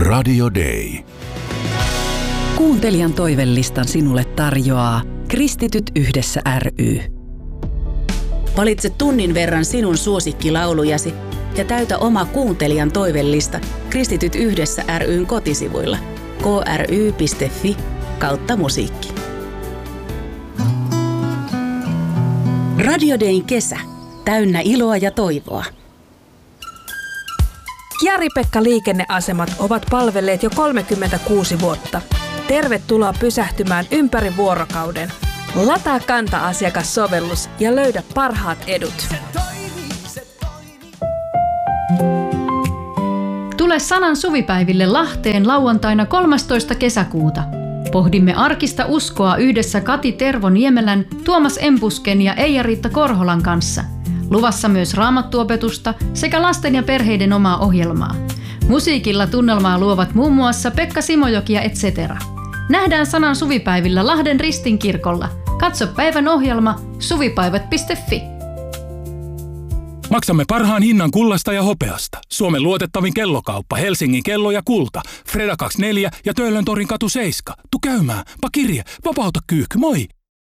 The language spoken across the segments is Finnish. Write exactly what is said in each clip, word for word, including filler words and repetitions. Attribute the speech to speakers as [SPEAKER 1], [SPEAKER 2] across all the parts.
[SPEAKER 1] Radio Day.
[SPEAKER 2] Kuuntelijan toivelistan sinulle tarjoaa Kristityt yhdessä ry.
[SPEAKER 3] Valitse tunnin verran sinun suosikkilaulujasi ja täytä oma kuuntelijan toivellista Kristityt yhdessä ry:n kotisivuilla k r y piste f i kautta musiikki. Radio Dayn kesä. Täynnä iloa ja toivoa.
[SPEAKER 4] Kiari-Pekka liikenneasemat ovat palvelleet jo kolmekymmentäkuusi vuotta. Tervetuloa pysähtymään ympäri vuorokauden. Lataa Kanta-asiakassovellus ja löydä parhaat edut.
[SPEAKER 5] Tule Sanan suvipäiville Lahteen lauantaina kolmastoista kesäkuuta. Pohdimme arkista uskoa yhdessä Kati Tervo Niemelän, Tuomas Empusken ja Eija-Riitta Korholan kanssa. Luvassa myös raamattuopetusta sekä lasten ja perheiden omaa ohjelmaa. Musiikilla tunnelmaa luovat muun muassa Pekka Simojoki ja et cetera. Nähdään Sanan suvipäivillä Lahden Ristinkirkolla. Katso päivän ohjelma suvipäivät piste f i.
[SPEAKER 6] Maksamme parhaan hinnan kullasta ja hopeasta. Suomen luotettavin kellokauppa, Helsingin kello ja kulta. Freda kaksikymmentäneljä ja Töölöntorin katu seitsemän. Tu käymään. Pa kirje. Vapauta kyykky. Moi!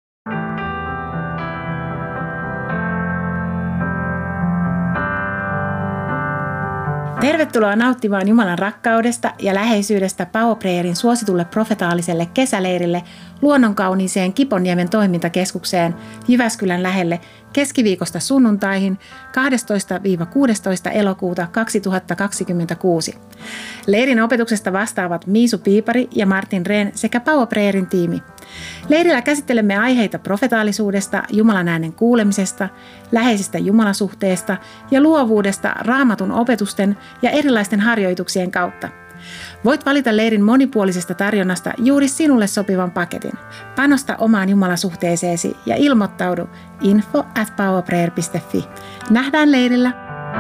[SPEAKER 7] Tervetuloa nauttimaan Jumalan rakkaudesta ja läheisyydestä Power Prayerin suositulle profetaaliselle kesäleirille luonnonkauniiseen Kiponniemen toimintakeskukseen Jyväskylän lähelle keskiviikosta sunnuntaihin kahdestoista kuudestoista elokuuta kaksituhattakaksikymmentäkuusi. Leirin opetuksesta vastaavat Miisu Piipari ja Martin Rehn sekä Power Prayerin tiimi. Leirillä käsittelemme aiheita profetaalisuudesta, Jumalan äänen kuulemisesta, läheisestä jumalasuhteesta ja luovuudesta raamatun opetusten ja erilaisten harjoituksien kautta. Voit valita leirin monipuolisesta tarjonnasta juuri sinulle sopivan paketin. Panosta omaan jumalasuhteeseesi ja ilmoittaudu info at powerprayer piste f i. Nähdään leirillä!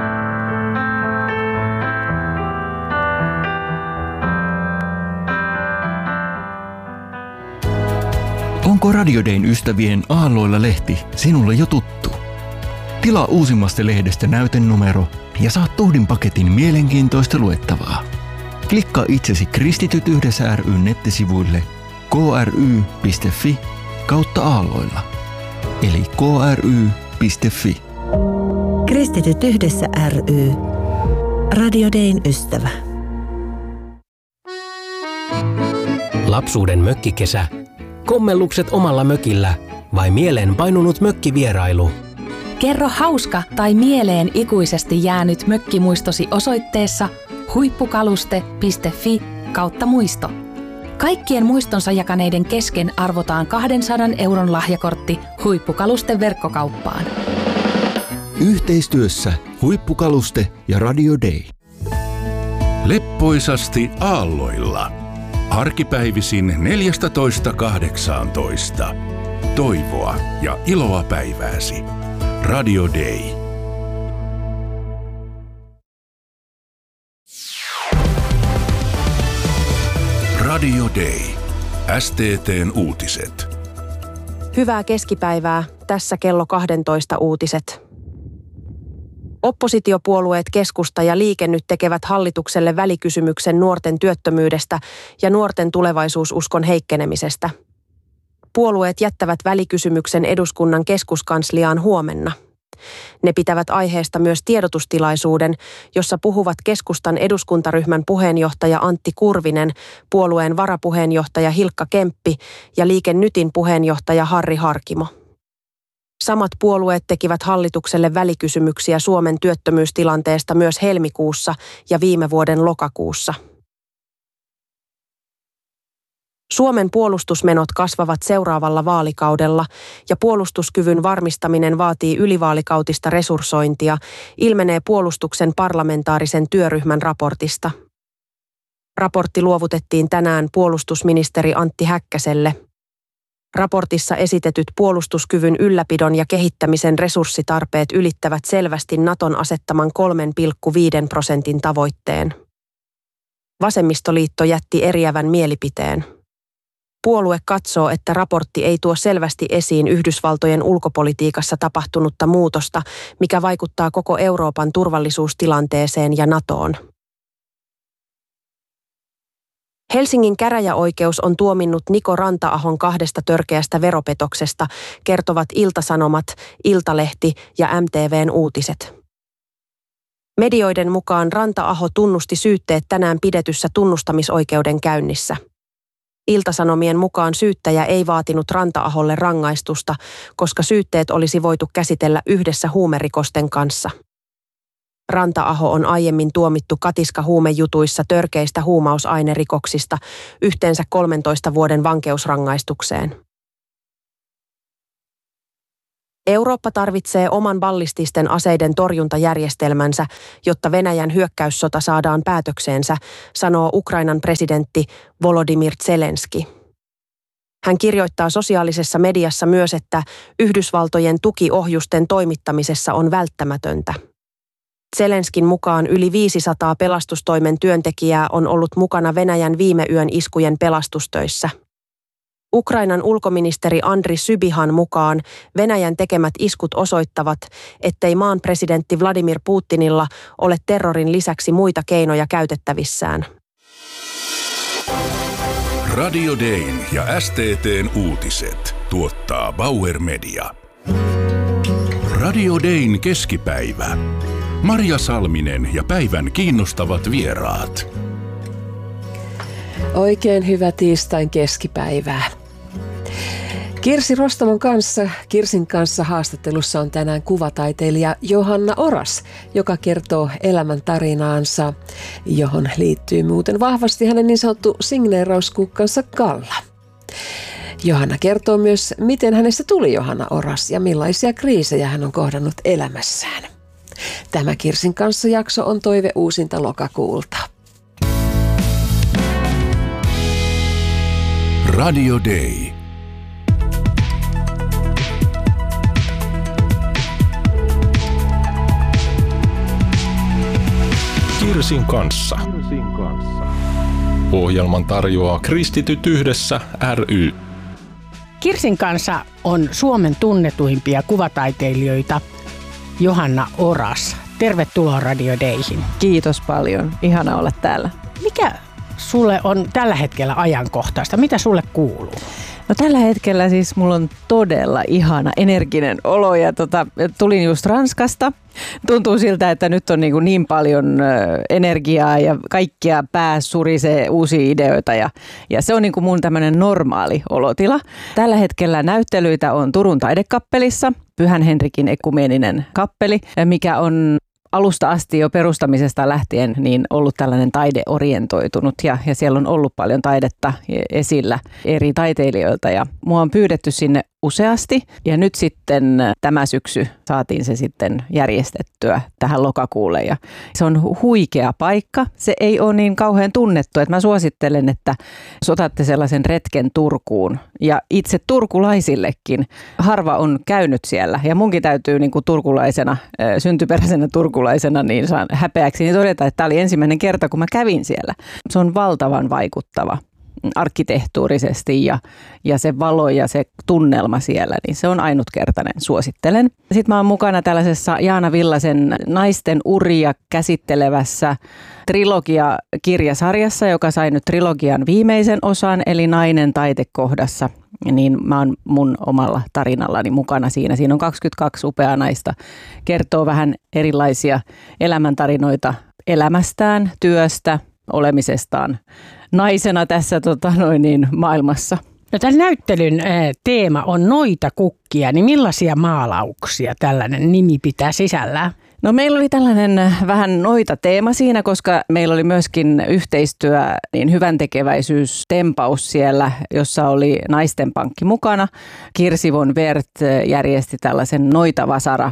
[SPEAKER 8] Onko Radio Dayn ystävien Aalloilla lehti sinulle jo tuttu? Tilaa uusimmasta lehdestä näytenumero ja saat tuhdin paketin mielenkiintoista luettavaa. Klikkaa itsesi Kristityt yhdessä ry:n nettisivuille k r y piste f i kautta Aalloilla. Eli k r y piste f i.
[SPEAKER 9] Kristityt yhdessä ry. Radio Dayn ystävä.
[SPEAKER 10] Lapsuuden mökkikesä. Kommellukset omalla mökillä vai mieleen painunut mökkivierailu?
[SPEAKER 11] Kerro hauska tai mieleen ikuisesti jäänyt mökkimuistosi osoitteessa huippukaluste piste f i kautta muisto. Kaikkien muistonsa jakaneiden kesken arvotaan kahdensadan euron lahjakortti Huippukaluste verkkokauppaan.
[SPEAKER 8] Yhteistyössä Huippukaluste ja Radio Day.
[SPEAKER 1] Leppoisasti Aalloilla. Arkipäivisin neljätoista kahdeksantoista. Toivoa ja iloa päivääsi. Radio Day. Radio Day. S T T:n uutiset.
[SPEAKER 12] Hyvää keskipäivää. Tässä kello kaksitoista uutiset. Oppositiopuolueet Keskusta ja Liike Nyt tekevät hallitukselle välikysymyksen nuorten työttömyydestä ja nuorten tulevaisuususkon heikkenemisestä. Puolueet jättävät välikysymyksen eduskunnan keskuskansliaan huomenna. Ne pitävät aiheesta myös tiedotustilaisuuden, jossa puhuvat Keskustan eduskuntaryhmän puheenjohtaja Antti Kurvinen, puolueen varapuheenjohtaja Hilkka Kemppi ja Liike Nytin puheenjohtaja Harri Harkimo. Samat puolueet tekivät hallitukselle välikysymyksiä Suomen työttömyystilanteesta myös helmikuussa ja viime vuoden lokakuussa. Suomen puolustusmenot kasvavat seuraavalla vaalikaudella ja puolustuskyvyn varmistaminen vaatii ylivaalikautista resurssointia, ilmenee puolustuksen parlamentaarisen työryhmän raportista. Raportti luovutettiin tänään puolustusministeri Antti Häkkäselle. Raportissa esitetyt puolustuskyvyn ylläpidon ja kehittämisen resurssitarpeet ylittävät selvästi Naton asettaman kolme pilkku viisi prosentin tavoitteen. Vasemmistoliitto jätti eriävän mielipiteen. Puolue katsoo, että raportti ei tuo selvästi esiin Yhdysvaltojen ulkopolitiikassa tapahtunutta muutosta, mikä vaikuttaa koko Euroopan turvallisuustilanteeseen ja NATOon. Helsingin käräjäoikeus on tuominnut Niko Ranta-ahon kahdesta törkeästä veropetoksesta, kertovat Ilta-Sanomat, Iltalehti ja M T V:n uutiset. Medioiden mukaan Ranta-aho tunnusti syytteet tänään pidetyssä tunnustamisoikeuden käynnissä. Ilta-Sanomien mukaan syyttäjä ei vaatinut Ranta-aholle rangaistusta, koska syytteet olisi voitu käsitellä yhdessä huumerikosten kanssa. Ranta-aho on aiemmin tuomittu katiska-huumejutuissa törkeistä huumausainerikoksista yhteensä kolmentoista vuoden vankeusrangaistukseen. Eurooppa tarvitsee oman ballististen aseiden torjuntajärjestelmänsä, jotta Venäjän hyökkäyssota saadaan päätökseensä, sanoo Ukrainan presidentti Volodymyr Zelenski. Hän kirjoittaa sosiaalisessa mediassa myös, että Yhdysvaltojen tuki ohjusten toimittamisessa on välttämätöntä. Zelenskin mukaan yli viisisataa pelastustoimen työntekijää on ollut mukana Venäjän viime yön iskujen pelastustöissä. Ukrainan ulkoministeri Andri Sybihan mukaan Venäjän tekemät iskut osoittavat, ettei maan presidentti Vladimir Putinilla ole terrorin lisäksi muita keinoja käytettävissään.
[SPEAKER 1] Radio Dayn ja S T T:n uutiset tuottaa Bauer Media. Radio Dayn keskipäivä. Marja Salminen ja päivän kiinnostavat vieraat.
[SPEAKER 13] Oikein hyvää tiistain keskipäivää. Kirsi Rostamon kanssa, Kirsin kanssa haastattelussa on tänään kuvataiteilija Johanna Oras, joka kertoo elämän tarinaansa, johon liittyy muuten vahvasti hänen niin sanottu signeerauskukkansa Kalla. Johanna kertoo myös, miten hänestä tuli Johanna Oras ja millaisia kriisejä hän on kohdannut elämässään. Tämä Kirsin kanssa jakso on toive uusinta lokakuulta.
[SPEAKER 1] Radio Day.
[SPEAKER 14] Kirsin kanssa. Ohjelman tarjoaa Kristityt yhdessä ry.
[SPEAKER 15] Kirsin kanssa on Suomen tunnetuimpia kuvataiteilijoita Johanna Oras. Tervetuloa Radio Dayhin.
[SPEAKER 16] Kiitos paljon. Ihana olla täällä.
[SPEAKER 15] Mikä sulle on tällä hetkellä ajankohtaista? Mitä sulle kuuluu?
[SPEAKER 16] No tällä hetkellä siis mulla on todella ihana energinen olo ja tota, tulin just Ranskasta. Tuntuu siltä, että nyt on niin, kuin niin paljon energiaa ja kaikkia pää surisee uusia ideoita ja, ja se on niin kuin mun tämmöinen normaali olotila. Tällä hetkellä näyttelyitä on Turun taidekappelissa, Pyhän Henrikin ekumeeninen kappeli, mikä on alusta asti jo perustamisesta lähtien niin ollut tällainen taideorientoitunut ja, ja siellä on ollut paljon taidetta esillä eri taiteilijoilta ja mua on pyydetty sinne useasti ja nyt sitten tämä syksy saatiin se sitten järjestettyä tähän lokakuulle ja se on huikea paikka. Se ei ole niin kauhean tunnettu, että mä suosittelen, että otatte sellaisen retken Turkuun ja itse turkulaisillekin. Harva on käynyt siellä ja munkin täytyy niin kuin turkulaisena, syntyperäisenä turkulaisena niin saan häpeäksi niin todeta, että tämä oli ensimmäinen kerta, kun mä kävin siellä. Se on valtavan vaikuttava arkkitehtuurisesti ja, ja se valo ja se tunnelma siellä, niin se on ainutkertainen, suosittelen. Sitten mä oon mukana tällaisessa Jaana Villasen naisten uria käsittelevässä trilogia-kirjasarjassa, joka sai nyt trilogian viimeisen osan, eli Nainen taitekohdassa. Niin mä oon mun omalla tarinallani mukana siinä. Siinä on kaksikymmentäkaksi upeaa naista, kertoo vähän erilaisia elämäntarinoita elämästään, työstä, olemisestaan naisena tässä tota, noin niin, maailmassa.
[SPEAKER 15] No, tämän näyttelyn ää, teema on noita kukkia, niin millaisia maalauksia tällainen nimi pitää sisällään?
[SPEAKER 16] No meillä oli tällainen vähän noita teema siinä, koska meillä oli myöskin yhteistyö, niin hyvän tekeväisyystempaus siellä, jossa oli Naisten Pankki mukana. Kirsi von Werth järjesti tällaisen Noita Vasara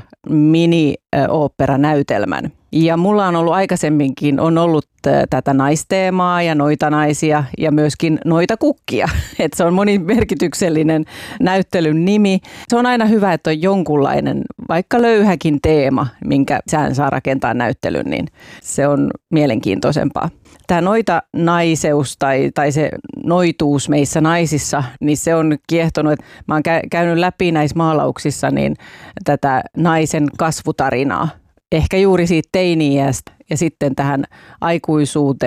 [SPEAKER 16] mini-ooppera-näytelmän. Ja mulla on ollut aikaisemminkin, on ollut tätä naisteemaa ja noita naisia ja myöskin noita kukkia. Että se on monimerkityksellinen näyttelyn nimi. Se on aina hyvä, että on jonkunlainen, vaikka löyhäkin teema, minkä sään saa rakentaa näyttelyn, niin se on mielenkiintoisempaa. Tämä noita naiseus tai, tai se noituus meissä naisissa, niin se on kiehtonut. Mä oon käynyt läpi näissä maalauksissa niin tätä naisen kasvutarinaa. Ehkä juuri siitä teini-iästä ja sitten tähän aikuisuuteen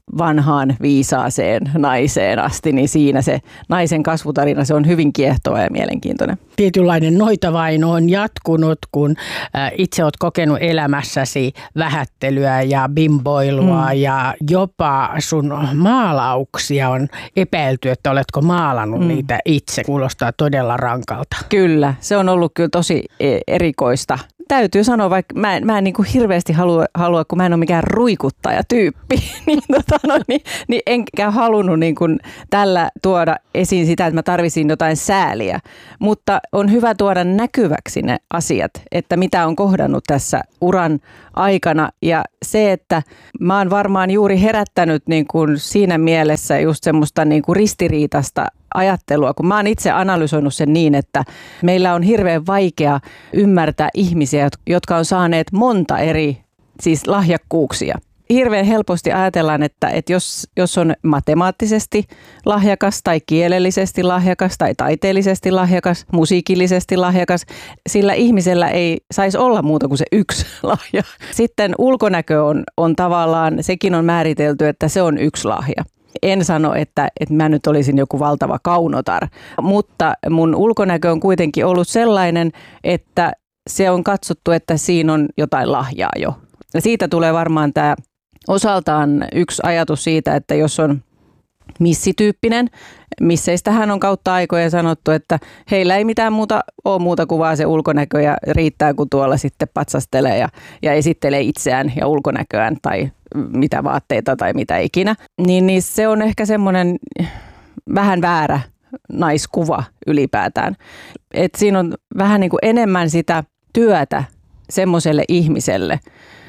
[SPEAKER 16] vanhaan viisaaseen naiseen asti, niin siinä se naisen kasvutarina, se on hyvin kiehtova ja mielenkiintoinen.
[SPEAKER 15] Tietynlainen noitavaino on jatkunut, kun itse olet kokenut elämässäsi vähättelyä ja bimboilua mm. ja jopa sun maalauksia on epäilty, että oletko maalannut mm. niitä itse. Kuulostaa todella rankalta.
[SPEAKER 16] Kyllä, se on ollut kyllä tosi erikoista. Täytyy sanoa, vaikka mä en, mä en niin kuin hirveästi halua, halua, kun mä en ole mikään ruikuttajatyyppi, niin, tota, no, niin, niin enkä halunnut niin kuin tällä tuoda esiin sitä, että mä tarvisin jotain sääliä. Mutta on hyvä tuoda näkyväksi ne asiat, että mitä on kohdannut tässä uran aikana. Ja se, että mä oon varmaan juuri herättänyt niin kuin siinä mielessä just semmoista niin kuin ristiriitasta ajattelua, kun mä oon itse analysoinut sen niin, että meillä on hirveän vaikea ymmärtää ihmisiä, jotka on saaneet monta eri siis lahjakkuuksia. Hirveän helposti ajatellaan, että, että jos, jos on matemaattisesti lahjakas tai kielellisesti lahjakas tai taiteellisesti lahjakas, musiikillisesti lahjakas, sillä ihmisellä ei saisi olla muuta kuin se yksi lahja. Sitten ulkonäkö on, on tavallaan, sekin on määritelty, että se on yksi lahja. En sano, että, että mä nyt olisin joku valtava kaunotar, mutta mun ulkonäkö on kuitenkin ollut sellainen, että se on katsottu, että siinä on jotain lahjaa jo. Ja siitä tulee varmaan tämä osaltaan yksi ajatus siitä, että jos on missityyppinen, misseistähän on kautta aikojen sanottu, että heillä ei mitään muuta ole muuta kuin vaan se ulkonäkö ja riittää, kun tuolla sitten patsastelee ja, ja esittelee itseään ja ulkonäköään tai mitä vaatteita tai mitä ikinä. Niin, niin se on ehkä semmoinen vähän väärä naiskuva ylipäätään. Et siinä on vähän niin kuin enemmän sitä työtä semmoiselle ihmiselle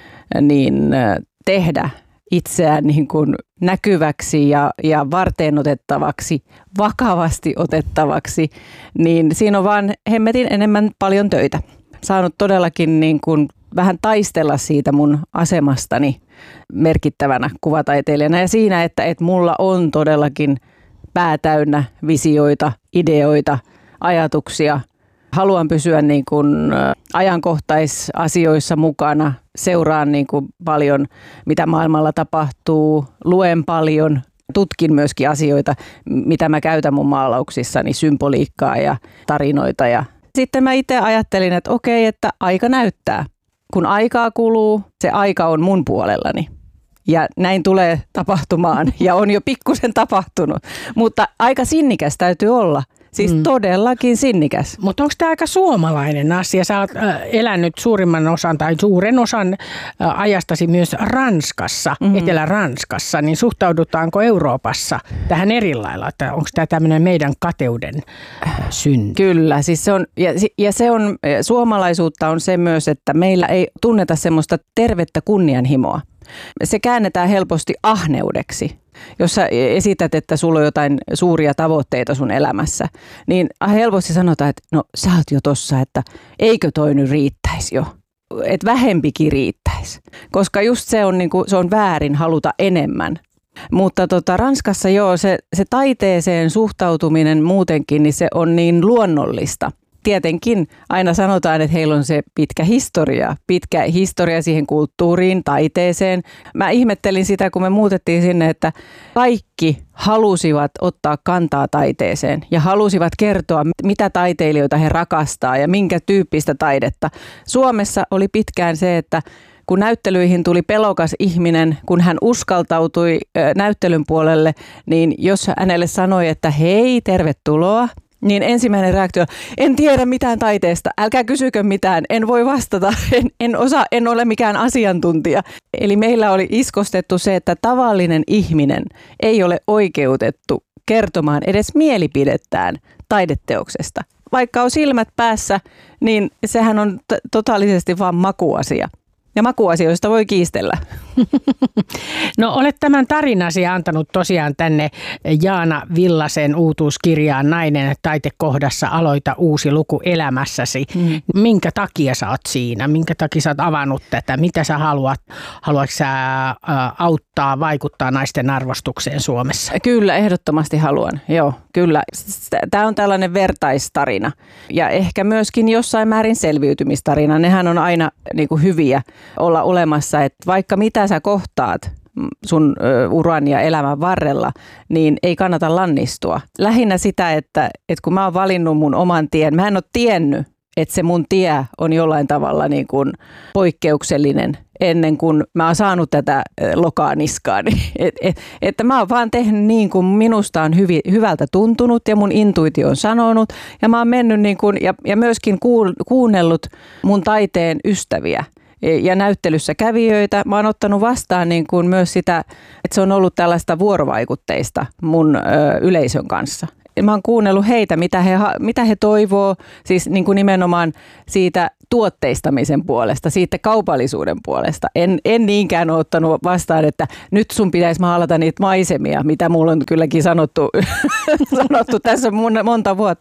[SPEAKER 16] niin tehdä itseään niin kuin näkyväksi ja, ja varteenotettavaksi, vakavasti otettavaksi, niin siinä on vaan hemmetin enemmän paljon töitä. Saanut todellakin niin kuin vähän taistella siitä mun asemastani merkittävänä kuvataiteilijana ja siinä, että, että mulla on todellakin pää täynnä visioita, ideoita, ajatuksia. Haluan pysyä niin kuin ajankohtaisasioissa mukana, seuraan niin kuin paljon, mitä maailmalla tapahtuu, luen paljon, tutkin myöskin asioita, mitä mä käytän mun maalauksissani, symboliikkaa ja tarinoita. Ja sitten mä itse ajattelin, että okei, että aika näyttää. Kun aikaa kuluu, se aika on mun puolellani. Ja näin tulee tapahtumaan ja on jo pikkusen tapahtunut, mutta aika sinnikäs täytyy olla. Siis mm. todellakin sinnikäs.
[SPEAKER 15] Mutta onko tämä aika suomalainen asia? Sä oot äh, elänyt suurimman osan tai suuren osan äh, ajastasi myös Ranskassa, mm. Etelä-Ranskassa, niin suhtaudutaanko Euroopassa tähän eri lailla? Onko tämä tämmöinen meidän kateuden äh, synty?
[SPEAKER 16] Kyllä, siis se on, ja, ja se on, suomalaisuutta on se myös, että meillä ei tunneta semmoista tervettä kunnianhimoa. Se käännetään helposti ahneudeksi. Jos sä esität, että sulla on jotain suuria tavoitteita sun elämässä, niin helposti sanotaan, että no sä oot jo tossa, että eikö toi nyt riittäisi jo, että vähempikin riittäisi. Koska just se on, niin kuin, se on väärin haluta enemmän. Mutta tota, Ranskassa joo, se, se taiteeseen suhtautuminen muutenkin, niin se on niin luonnollista. Tietenkin aina sanotaan, että heillä on se pitkä historia, pitkä historia siihen kulttuuriin, taiteeseen. Mä ihmettelin sitä, kun me muutettiin sinne, että kaikki halusivat ottaa kantaa taiteeseen ja halusivat kertoa, mitä taiteilijoita he rakastaa ja minkä tyyppistä taidetta. Suomessa oli pitkään se, että kun näyttelyihin tuli pelokas ihminen, kun hän uskaltautui näyttelyn puolelle, niin jos hänelle sanoi, että hei, tervetuloa, niin ensimmäinen reaktio, en tiedä mitään taiteesta, älkää kysykö mitään, en voi vastata, en, en osaa, en ole mikään asiantuntija. Eli meillä oli iskostettu se, että tavallinen ihminen ei ole oikeutettu kertomaan edes mielipidettään taideteoksesta. Vaikka on silmät päässä, niin sehän on t- totaalisesti vaan makuasia. Ja makuasioista voi kiistellä.
[SPEAKER 15] No olet tämän tarinasi antanut tosiaan tänne Jaana Villasen uutuuskirjaan Nainen taitekohdassa aloita uusi luku elämässäsi. Mm. Minkä takia sä oot siinä? Minkä takia sä oot avannut tätä? Mitä sä haluat? Haluatko sä auttaa, vaikuttaa naisten arvostukseen Suomessa?
[SPEAKER 16] Kyllä, ehdottomasti haluan. Joo, kyllä. Tämä on tällainen vertaistarina ja ehkä myöskin jossain määrin selviytymistarina. Nehän on aina niin kuin hyviä olla olemassa, että vaikka mitä sä kohtaat, sun uran ja elämän varrella, niin ei kannata lannistua. Lähinnä sitä, että, että kun mä oon valinnut mun oman tien, mä en ole tiennyt, että se mun tie on jollain tavalla niin kuin poikkeuksellinen ennen kuin mä oon saanut tätä lokaa niskaani. Et, et, että mä oon vaan tehnyt niin kuin minusta on hyvi, hyvältä tuntunut ja mun intuitio on sanonut. Ja mä oon mennyt niin kuin, ja, ja myöskin kuul, kuunnellut mun taiteen ystäviä ja näyttelyssä kävijöitä. Mä oon ottanut vastaan niin kuin myös sitä, että se on ollut tällaista vuorovaikutteista mun ö, yleisön kanssa. Mä oon kuunnellut heitä, mitä he, mitä he toivoo, siis niin kuin nimenomaan siitä tuotteistamisen puolesta, siitä kaupallisuuden puolesta. En, en niinkään ole ottanut vastaan, että nyt sun pitäisi maalata niitä maisemia, mitä mulla on kylläkin sanottu, sanottu tässä monta vuotta.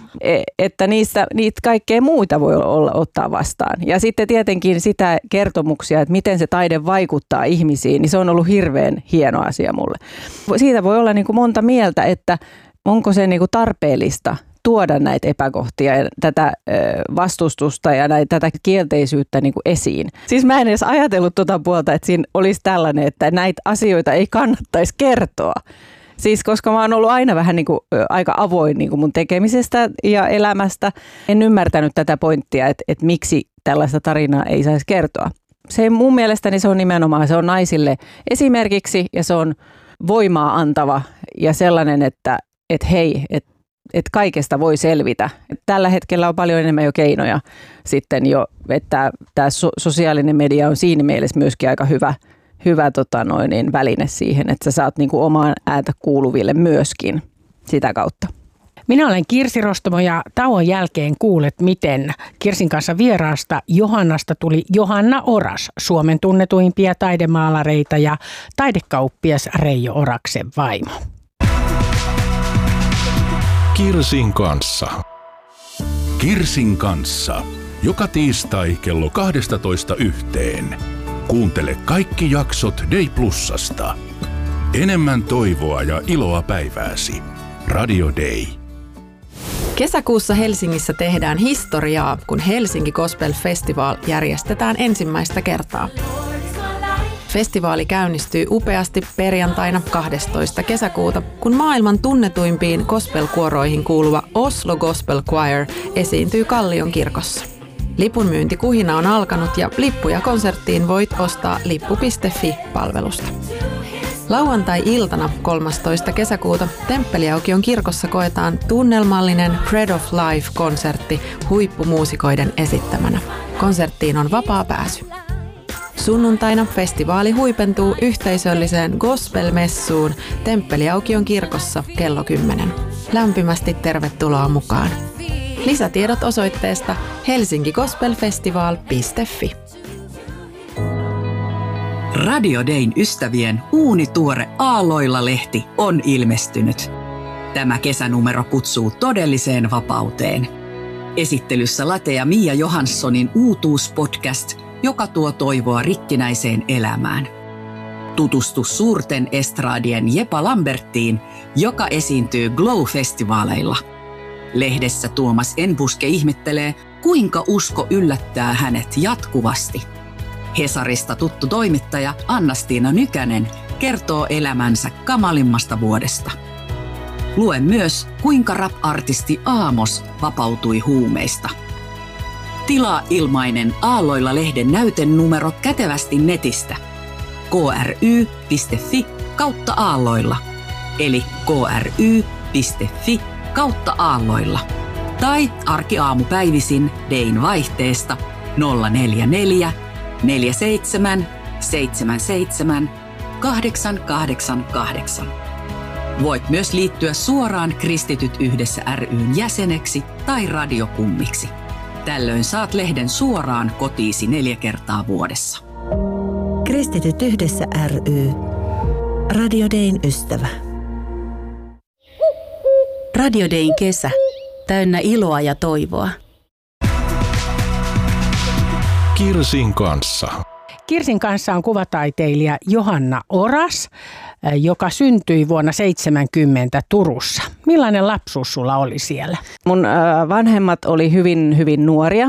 [SPEAKER 16] Että niistä, niitä kaikkea muuta voi olla, ottaa vastaan. Ja sitten tietenkin sitä kertomuksia, että miten se taide vaikuttaa ihmisiin, niin se on ollut hirveän hieno asia mulle. Siitä voi olla niin kuin monta mieltä, että onko se niin kuin tarpeellista tuoda näitä epäkohtia ja tätä vastustusta ja näitä, tätä kielteisyyttä niin kuin esiin. Siis mä en edes ajatellut tuota puolta, että siinä olisi tällainen, että näitä asioita ei kannattaisi kertoa. Siis koska mä oon ollut aina vähän niin kuin aika avoin niin kuin mun tekemisestä ja elämästä. En ymmärtänyt tätä pointtia, että, että miksi tällaista tarinaa ei saisi kertoa. Se mun mielestäni se on nimenomaan, se on naisille esimerkiksi ja se on voimaa antava ja sellainen, että, että hei, että, että kaikesta voi selvitä. Tällä hetkellä on paljon enemmän jo keinoja sitten jo, että tämä sosiaalinen media on siinä mielessä myöskin aika hyvä hyvä tota noin, niin väline siihen, että sä saat niinku omaan ääntä kuuluville myöskin sitä kautta.
[SPEAKER 15] Minä olen Kirsi Rostomo ja tauon jälkeen kuulet, miten Kirsin kanssa vieraasta Johannasta tuli Johanna Oras, Suomen tunnetuimpia taidemaalareita ja taidekauppias Reijo Oraksen vaimo.
[SPEAKER 14] Kirsin kanssa.
[SPEAKER 1] Kirsin kanssa. Joka tiistai kello kaksitoista yhteen. Kuuntele kaikki jaksot Day Plusasta. Enemmän toivoa ja iloa päivääsi. Radio Day.
[SPEAKER 17] Kesäkuussa Helsingissä tehdään historiaa, kun Helsinki Gospel Festival järjestetään ensimmäistä kertaa. Festivaali käynnistyy upeasti perjantaina kahdestoista kesäkuuta, kun maailman tunnetuimpiin gospel-kuoroihin kuuluva Oslo Gospel Choir esiintyy Kallion kirkossa. Lipunmyyntikuhina on alkanut ja lippuja konserttiin voit ostaa lippu piste fi-palvelusta. Lauantai-iltana kolmastoista kesäkuuta Temppeliaukion kirkossa koetaan tunnelmallinen Bread of Life-konsertti huippumuusikoiden esittämänä. Konserttiin on vapaa pääsy. Sunnuntaina festivaali huipentuu yhteisölliseen gospel-messuun Temppeliaukion kirkossa kello kymmenen. Lämpimästi tervetuloa mukaan. Lisätiedot osoitteesta helsinki gospel festival piste fi.
[SPEAKER 18] Radio Dayn ystävien uunituore Aalloilla-lehti on ilmestynyt. Tämä kesänumero kutsuu todelliseen vapauteen. Esittelyssä Late ja Mia Johanssonin uutuuspodcast, joka tuo toivoa rikkinäiseen elämään. Tutustu suurten estradien Jepa Lambertiin, joka esiintyy Glow-festivaaleilla. Lehdessä Tuomas Enbuske ihmettelee, kuinka usko yllättää hänet jatkuvasti. Hesarista tuttu toimittaja Anna-Stiina Nykänen kertoo elämänsä kamalimmasta vuodesta. Lue myös, kuinka rap-artisti Aamos vapautui huumeista. Tilaa ilmainen Aalloilla-lehden näytenumero kätevästi netistä. kry piste fi kautta aalloilla, eli kry piste fi kautta aalloilla. Tai arkiaamupäivisin Dayn vaihteesta nolla neljä neljä neljä seitsemän seitsemän seitsemän kahdeksan kahdeksan kahdeksan. Voit myös liittyä suoraan Kristityt yhdessä ry:n jäseneksi tai radiokummiksi. Tällöin saat lehden suoraan kotiisi neljä kertaa vuodessa.
[SPEAKER 9] Kristityt yhdessä ry. Radio Dayn ystävä.
[SPEAKER 3] Radio Dayn kesä. Täynnä iloa ja toivoa.
[SPEAKER 14] Kirsin kanssa.
[SPEAKER 15] Kirsin kanssa on kuvataiteilija Johanna Oras, joka syntyi vuonna seitsemänkymmentä Turussa. Millainen lapsuus sulla oli siellä?
[SPEAKER 16] Mun vanhemmat oli hyvin, hyvin nuoria.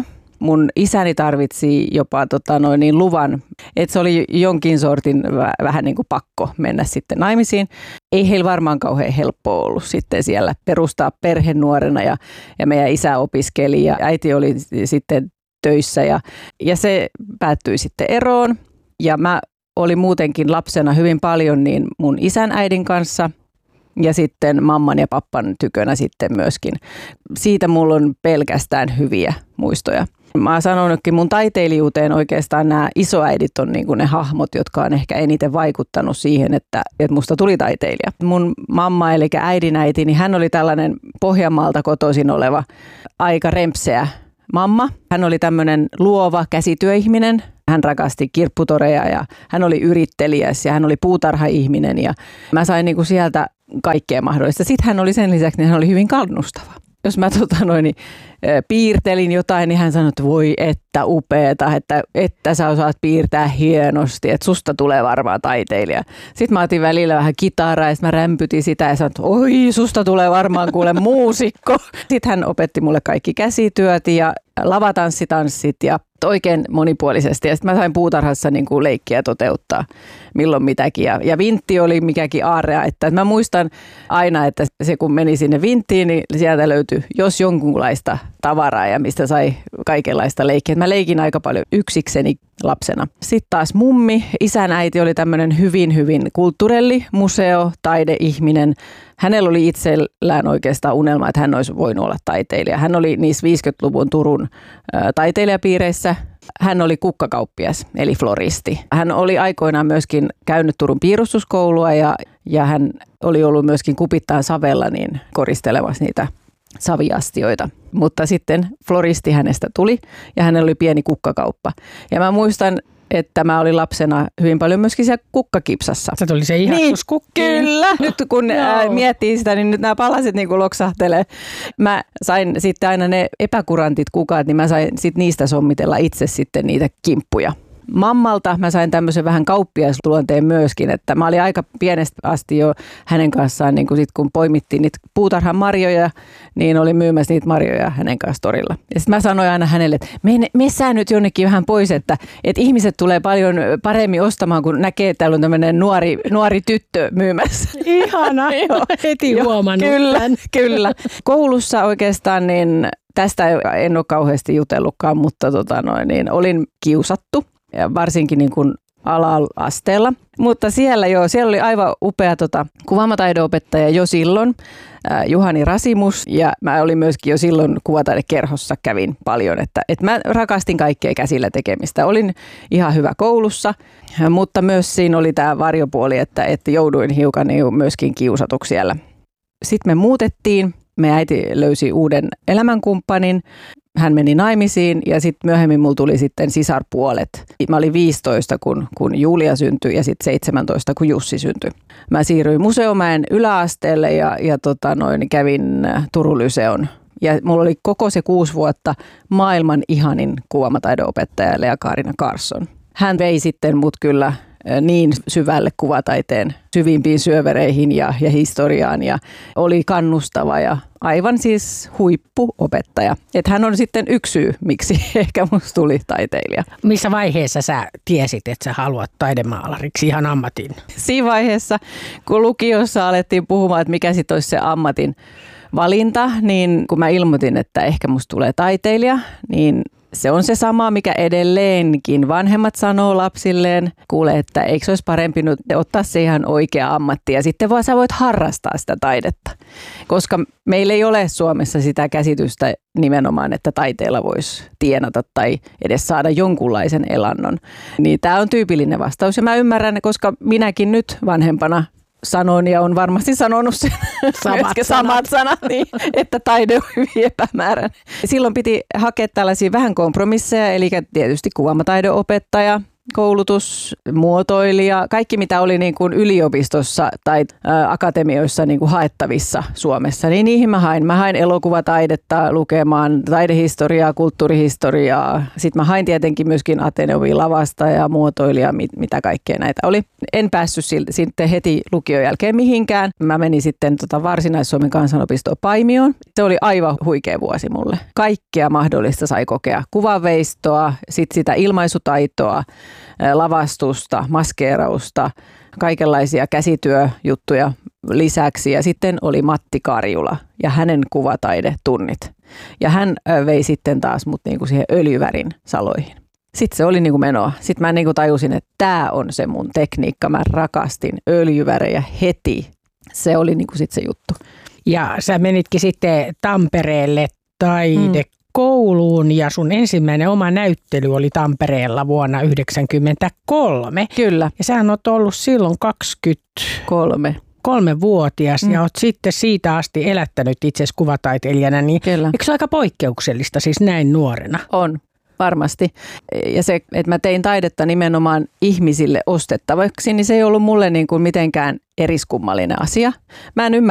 [SPEAKER 16] mun isäni tarvitsi jopa tota, noin niin luvan, että se oli jonkin sortin vähän niin kuin pakko mennä sitten naimisiin. Ei heillä varmaan kauhean helppoa ollut sitten siellä perustaa perhe nuorena ja, ja meidän isä opiskeli ja äiti oli sitten töissä ja, ja se päättyi sitten eroon ja mä olin muutenkin lapsena hyvin paljon niin mun isän äidin kanssa ja sitten mamman ja pappan tykönä sitten myöskin. Siitä mulla on pelkästään hyviä muistoja. Mä oon sanonutkin mun taiteilijuuteen oikeastaan nämä isoäidit on niin kuin ne hahmot, jotka on ehkä eniten vaikuttanut siihen, että, että musta tuli taiteilija. Mun mamma eli äidinäiti, niin hän oli tällainen Pohjanmaalta kotoisin oleva aika rempseä mamma. Hän oli tämmöinen luova käsityöihminen. Hän rakasti kirpputoreja ja hän oli yrittelijäs ja hän oli puutarhaihminen ja mä sain niinku sieltä kaikkea mahdollista. Sitten hän oli sen lisäksi, niin hän oli hyvin kannustava. Jos mä tota noin, niin, piirtelin jotain, niin hän sanoi, että voi että upeeta, että, että sä osaat piirtää hienosti, että susta tulee varmaan taiteilija. Sitten mä otin välillä vähän kitaraa ja sitten mä rämpytin sitä ja sanoin, että oi susta tulee varmaan kuule muusikko. Sitten hän opetti mulle kaikki käsityöt ja lavatanssitanssit ja oikein monipuolisesti. Ja sitten mä sain puutarhassa niin kuin leikkiä toteuttaa milloin mitäkin. Ja, ja vintti oli mikäkin aarea. Että mä muistan aina, että se kun meni sinne vinttiin, niin sieltä löytyi jos jonkunlaista tavaraa ja mistä sai kaikenlaista leikkiä. Mä leikin aika paljon yksikseni lapsena. Sitten taas mummi, isän äiti oli tämmöinen hyvin, hyvin kulttuurelli, museo, taideihminen. Hänellä oli itsellään oikeastaan unelma, että hän olisi voinut olla taiteilija. Hän oli niissä viisikymmentäluvun Turun ä, taiteilijapiireissä. Hän oli kukkakauppias, eli floristi. Hän oli aikoinaan myöskin käynyt Turun piirustuskoulua ja, ja hän oli ollut myöskin Kupittaan savella niin koristelemassa niitä saviastioita. Mutta sitten floristi hänestä tuli ja hänellä oli pieni kukkakauppa. Ja mä muistan, että mä olin lapsena hyvin paljon myöskin siellä kukkakipsassa.
[SPEAKER 15] Se tuli se ihastus
[SPEAKER 16] niin, kyllä. Nyt kun ää, miettii sitä, niin nyt nämä palaset niin kuin loksahtelee. Mä sain sitten aina ne epäkurantit kukat, niin mä sain sit niistä sommitella itse sitten niitä kimppuja. Mammalta mä sain tämmöisen vähän kauppiasluonteen myöskin, että mä olin aika pienestä asti jo hänen kanssaan, niin kun, sit, kun poimittiin niitä puutarhan marjoja, niin olin myymässä niitä marjoja hänen kanssa torilla. Ja sitten mä sanoin aina hänelle, että mene, mene sä nyt jonnekin vähän pois, että, että ihmiset tulee paljon paremmin ostamaan, kun näkee, että täällä on tämmöinen nuori, nuori tyttö myymässä.
[SPEAKER 15] Ihana, heti huomannut.
[SPEAKER 16] Kyllä, kyllä. Koulussa oikeastaan niin tästä en ole kauheasti jutellutkaan, mutta tota noin, niin olin kiusattu. Ja varsinkin niin kuin ala-asteella. Mutta siellä jo, siellä oli aivan upea tota, kuvaamataideopettaja jo silloin, äh, Juhani Rasimus, ja mä olin myöskin jo silloin kuvataidekerhossa kävin paljon, että, että mä rakastin kaikkea käsillä tekemistä. Olin ihan hyvä koulussa, mutta myös siinä oli tämä varjopuoli, että, että jouduin hiukan myöskin kiusatuksi siellä. Sitten me muutettiin, me äiti löysi uuden elämänkumppanin. Hän meni naimisiin ja sitten myöhemmin mulla tuli sitten sisarpuolet. Mä olin viisitoista, kun, kun Julia syntyi ja sitten seitsemäntoista, kun Jussi syntyi. Mä siirryin Museomäen yläasteelle ja, ja tota noin, kävin Turun Lyseon. Ja mulla oli koko se kuusi vuotta maailman ihanin kuvaamataideopettaja Lea-Kaarina Carson. Hän vei sitten mut kyllä niin syvälle kuvataiteen syvimpiin syövereihin ja, ja historiaan ja oli kannustava ja aivan siis huippuopettaja. Että hän on sitten yksi syy, miksi ehkä musta tuli taiteilija.
[SPEAKER 15] Missä vaiheessa sä tiesit, että sä haluat taidemaalariksi ihan ammatin?
[SPEAKER 16] Siinä vaiheessa, kun lukiossa alettiin puhumaan, että mikä sitten olisi se ammatin valinta, niin kun mä ilmoitin, että ehkä musta tulee taiteilija, niin se on se sama, mikä edelleenkin vanhemmat sanoo lapsilleen. Kuule, että eikö se olisi parempi nyt ottaa se ihan oikea ammatti ja sitten vaan sä voit harrastaa sitä taidetta. Koska meillä ei ole Suomessa sitä käsitystä nimenomaan, että taiteella voisi tienata tai edes saada jonkunlaisen elannon. Niin tämä on tyypillinen vastaus ja mä ymmärrän, koska minäkin nyt vanhempana sanon ja on varmasti sanonut sen samat, samat sanat, niin, että taide on hyvin epämääräinen. Silloin piti hakea tällaisia vähän kompromisseja, eli tietysti kuvaamataideopettaja koulutus, muotoilija, kaikki mitä oli niin kuin yliopistossa tai ä, akatemioissa niin kuin haettavissa Suomessa, niin niihin mä hain. Mä hain elokuvataidetta lukemaan, taidehistoriaa, kulttuurihistoriaa. Sitten mä hain tietenkin myöskin Ateneumia lavasta ja muotoilija, mit, mitä kaikkea näitä oli. En päässyt sitten heti lukion jälkeen mihinkään. Mä menin sitten tota Varsinais-Suomen kansanopistoon Paimioon. Se oli aivan huikea vuosi mulle. Kaikkea mahdollista sai kokea. Kuvanveistoa, sitten sitä ilmaisutaitoa, lavastusta, maskeerausta, kaikenlaisia käsityöjuttuja lisäksi. Ja sitten oli Matti Karjula ja hänen kuvataidetunnit. Ja hän vei sitten taas mut niinku siihen öljyvärin saloihin. Sitten se oli niinku menoa. Sitten mä niinku tajusin, että tämä on se mun tekniikka. Mä rakastin öljyvärejä heti. Se oli niinku sit se juttu.
[SPEAKER 15] Ja sä menitkin sitten Tampereelle taidekouluun ja sun ensimmäinen oma näyttely oli Tampereella vuonna yhdeksänkymmentäkolme.
[SPEAKER 16] Kyllä.
[SPEAKER 15] Ja sähän oot ollut silloin kaksikymmentäkolme. Kolmevuotias mm. ja oot sitten siitä asti elättänyt itsesi kuvataiteilijana. Niin
[SPEAKER 16] Kyllä.
[SPEAKER 15] Eikö se aika poikkeuksellista siis näin nuorena?
[SPEAKER 16] On. Varmasti. Ja se, että mä tein taidetta nimenomaan ihmisille ostettavaksi, niin se ei ollut mulle niin kuin mitenkään eriskummallinen asia. Mä en ymmärrä